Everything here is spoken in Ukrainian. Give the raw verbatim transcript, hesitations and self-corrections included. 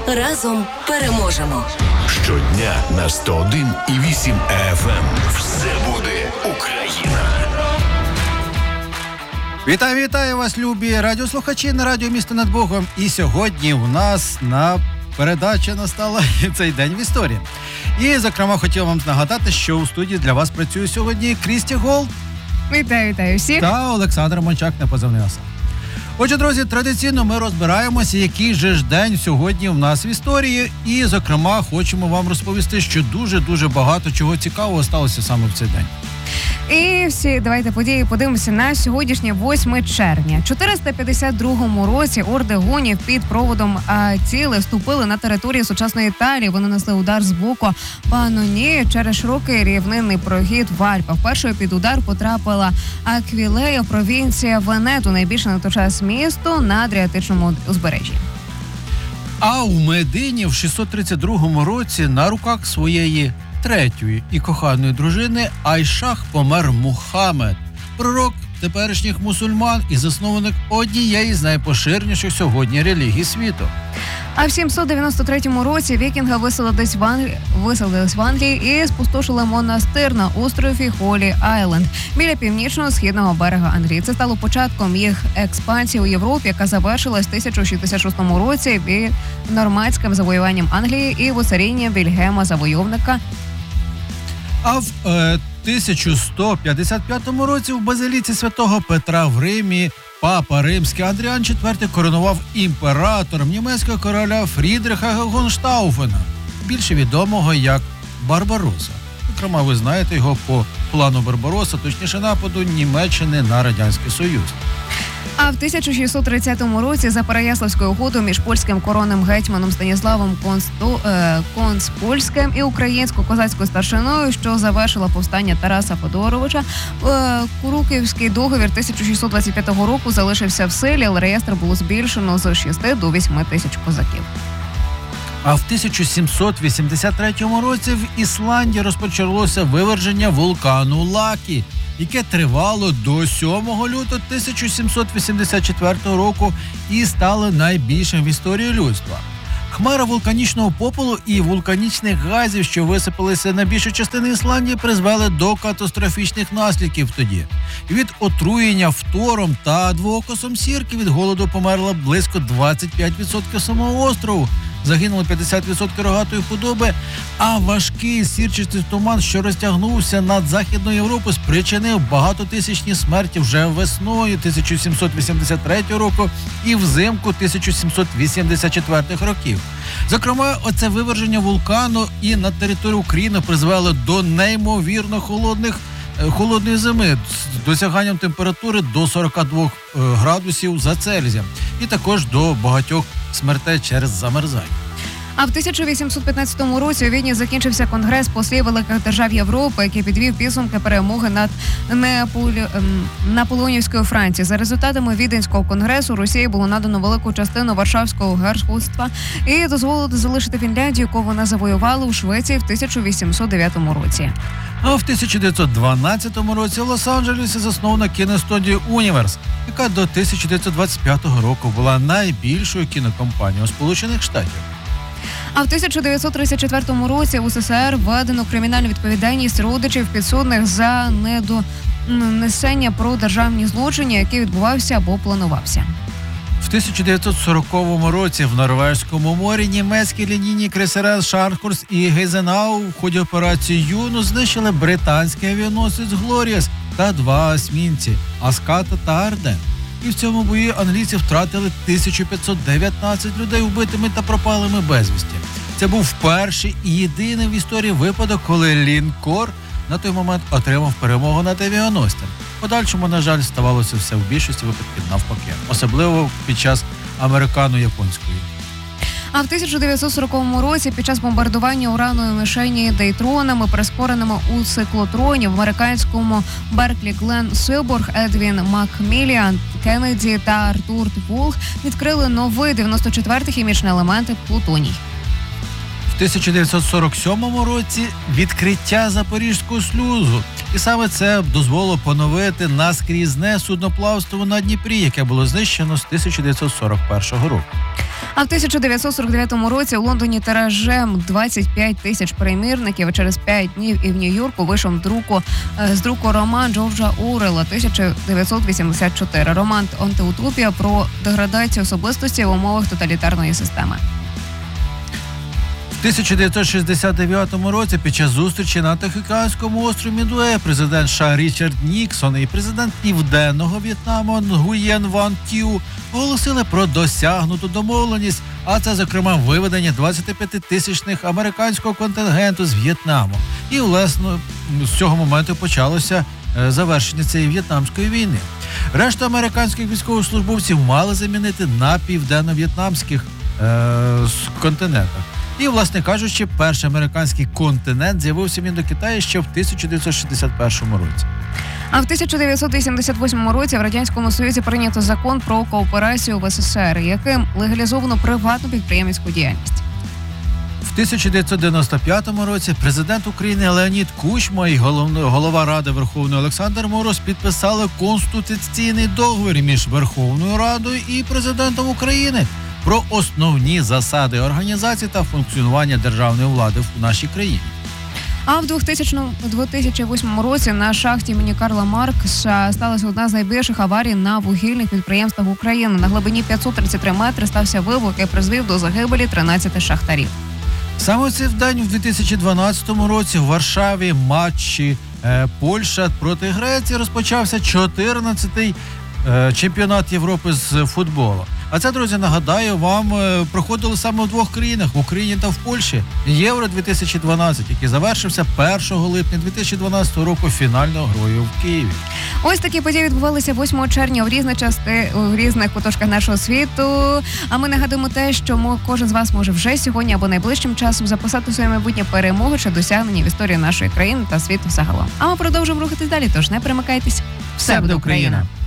Разом переможемо. Щодня на сто один і вісім еф ем. Все буде Україна. Вітаю, вітаю вас, любі радіослухачі на радіо «Місто над Богом». І сьогодні в нас на передачі настала цей день в історії. І, зокрема, хотів вам нагадати, що у студії для вас працює сьогодні Крісті Голд. Вітаю, вітаю всіх. Та Олександр Мончак, непозивний Оса. Отже, друзі, традиційно ми розбираємося, який же ж день сьогодні в нас в історії. І, зокрема, хочемо вам розповісти, що дуже-дуже багато чого цікавого сталося саме в цей день. І всі давайте події подивимося на сьогоднішнє восьме червня. У чотириста п'ятдесят другому році орди гунів під проводом Аттіли вступили на територію сучасної Італії. Вони несли удар з боку Панонії через широкий рівнинний прохід в Альпах. Першою під удар потрапила Аквілея, провінція Венету, найбільше на той час місто на Адріатичному узбережжі. А у Медині в шістсот тридцять другому році на руках своєї третьої і коханої дружини Айшах помер Мухаммед, пророк теперішніх мусульман і засновник однієї з найпоширеніших сьогодні релігій світу. А в сімсот дев'яносто третьому році вікінги висадились в Англії, висадились в Англії і спустошили монастир на острові Холі Айленд біля північно-східного берега Англії. Це стало початком їх експансії у Європі, яка завершилась в тисяча шістдесят шостому році від нормандським завоюванням Англії і воцарінням Вільгельма Завойовника. А в е, тисяча сто п'ятдесят п'ятому році в базиліці святого Петра в Римі папа римський Адріан четвертий коронував імператором німецького короля Фрідриха Гонштауфена, більше відомого як Барбаросса. Зокрема, ви знаєте його по плану Барбаросса, точніше нападу Німеччини на Радянський Союз. А в тисяча шістсот тридцятому році за Переяславською угодою між польським коронним гетьманом Станіславом Консту... е... Конспольським і українською козацькою старшиною, що завершила повстання Тараса Федоровича, е... Куруківський договір тисяча шістсот двадцять п'ятого року залишився в силі, але реєстр було збільшено з шести до восьми тисяч козаків. А в тисяча сімсот вісімдесят третьому році в Ісландії розпочалося виверження вулкану Лакі, яке тривало до сьомого лютого тисяча сімсот вісімдесят четвертого року і стало найбільшим в історії людства. Хмара вулканічного попелу і вулканічних газів, що висипалися на більшу частину Ісландії, призвели до катастрофічних наслідків тоді. Від отруєння фтором та двоокосом сірки від голоду померло близько двадцять п'ять відсотків самого острову. Загинуло п'ятдесят відсотків рогатої худоби, а важкий сірчастий туман, що розтягнувся над Західною Європою, спричинив багатотисячні смерті вже весною тисяча сімсот вісімдесят третього року і взимку тисяча сімсот вісімдесят четвертого років. Зокрема, оце виверження вулкану і на території України призвело до неймовірно холодних холодної зими з досяганням температури до сорок два градусів за Цельсієм і також до багатьох смертей через замерзання. А в тисяча вісімсот п'ятнадцятому році у Відні закінчився конгрес послів великих держав Європи, який підвів підсумки перемоги над Неаполі... Наполеонівською Францією. За результатами Віденського конгресу Росії було надано велику частину Варшавського герцогства і дозволило залишити Фінляндію, яку вона завоювала у Швеції в тисяча вісімсот дев'ятому році. А в тисяча дев'ятсот дванадцятому році в Лос-Анджелесі заснована кіностудія «Універс», яка до тисяча дев'ятсот двадцять п'ятого року була найбільшою кінокомпанією Сполучених Штатів. А в тисяча дев'ятсот тридцять четвертому році у СССР введено кримінальну відповідальність родичів підсудних за недонесення про державні злочини, які відбувався або планувався. В тисяча дев'ятсот сороковому році в Норвезькому морі німецькі лінійні крейсери «Шаркурс» і «Гейзенау» в ході операції «Юну» знищили британський авіаносець «Глоріас» та два есмінці «Аската» та «Арден». І в цьому бої англійці втратили тисячу п'ятсот дев'ятнадцять людей вбитими та пропалими безвісті. Це був перший і єдиний в історії випадок, коли лінкор на той момент отримав перемогу над авіаносцем. В подальшому, на жаль, ставалося все в більшості випадків навпаки, особливо під час американо-японської. А в тисяча дев'ятсот сороковому році під час бомбардування ураної мішені дейтронами, прискореними у циклотроні в американському Берклі Глен Силборг, Едвін Макміліан Кеннеді та Артур Волх відкрили новий дев'яносто четвертий хімічний елемент плутоній. В тисяча дев'ятсот сорок сьомому році відкриття Запорізького шлюзу. І саме це дозволило поновити наскрізне судноплавство на Дніпрі, яке було знищено з тисяча дев'ятсот сорок першого року. А в тисяча дев'ятсот сорок дев'ятому році у Лондоні тиражем двадцять п'ять тисяч примірників. Через п'ять днів і в Нью-Йорку вийшов друку з друку роман Джорджа Оруелла тисяча дев'ятсот вісімдесят чотири. Роман «Антиутопія» про деградацію особистості в умовах тоталітарної системи. В тисяча дев'ятсот шістдесят дев'ятому році під час зустрічі на Тихоокеанському острові Мідуе президент США Річард Ніксон і президент Південного В'єтнаму Нгуєн Ван Тю оголосили про досягнуту домовленість, а це, зокрема, виведення двадцятип'ятитисячних американського контингенту з В'єтнаму. І, власне, з цього моменту почалося завершення цієї в'єтнамської війни. Решту американських військовослужбовців мали замінити на південно-в'єтнамських е- континентах. І, власне кажучи, перший американський континент з'явився він до Китаю ще в тисяча дев'ятсот шістдесят першому році. А в тисяча дев'ятсот вісімдесят восьмому році в Радянському Союзі прийнято закон про кооперацію в СССР, яким легалізовано приватну підприємницьку діяльність. В тисяча дев'ятсот дев'яносто п'ятому році президент України Леонід Кучма і голова Ради Верховної Олександр Мороз підписали конституційний договір між Верховною Радою і президентом України про основні засади організації та функціонування державної влади в нашій країні. А в дві тисячі восьмому році на шахті імені Карла Маркса сталася одна з найбільших аварій на вугільних підприємствах України. На глибині п'ятсот тридцять три метри стався вибух, який призвів до загибелі тринадцяти шахтарів. Саме в цей день у дві тисячі дванадцятому році в Варшаві матчі е, Польща проти Греції розпочався чотирнадцятий е, чемпіонат Європи з футболу. А це, друзі, нагадаю, вам е, проходили саме в двох країнах, в Україні та в Польщі. Євро дві тисячі дванадцять, який завершився першого липня дві тисячі дванадцятого року фінальною грою в Києві. Ось такі події відбувалися восьмого червня в різних части, у різних куточках нашого світу. А ми нагадуємо те, що мо, кожен з вас може вже сьогодні або найближчим часом записати своє майбутнє перемоги чи досягнення в історії нашої країни та світу загалом. А ми продовжуємо рухатись далі, тож не перемикайтесь. Все буде Україна!